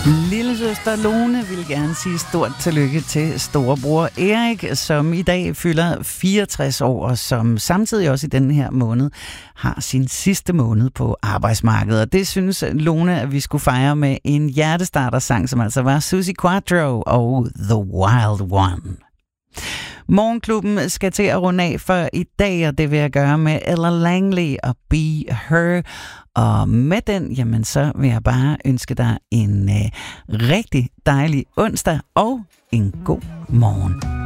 Lillesøster Lone vil gerne sige stort tillykke til storebror Erik, som i dag fylder 64 år, og som samtidig også i denne her måned har sin sidste måned på arbejdsmarkedet. Og det synes Lone, at vi skulle fejre med en hjertestarter-sang, som altså var Suzi Quatro og The Wild One. Morgenklubben skal til at runde af for i dag, og det vil jeg gøre med Ella Langley og Be Her. Og med den, jamen så vil jeg bare ønske dig en rigtig dejlig onsdag og en god morgen.